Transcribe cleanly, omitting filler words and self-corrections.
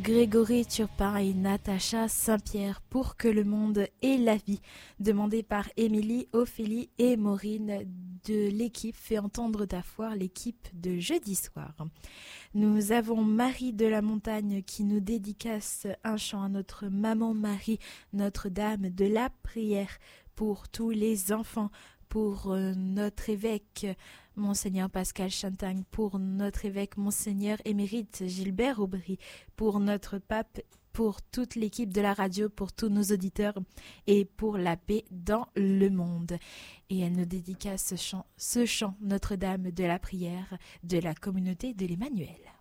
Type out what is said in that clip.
Grégory Turpin et Natacha Saint-Pierre pour que le monde ait la vie, demandé par Émilie, Ophélie et Maureen de l'équipe Fais entendre ta foi, l'équipe de jeudi soir. Nous avons Marie de la Montagne qui nous dédicace un chant à notre maman Marie, Notre-Dame de la prière, pour tous les enfants, pour notre évêque Monseigneur Pascal Chantagne, pour notre évêque Monseigneur émérite Gilbert Aubry, pour notre pape, pour toute l'équipe de la radio, pour tous nos auditeurs et pour la paix dans le monde. Et elle nous dédicace ce chant Notre-Dame de la prière de la communauté de l'Emmanuel.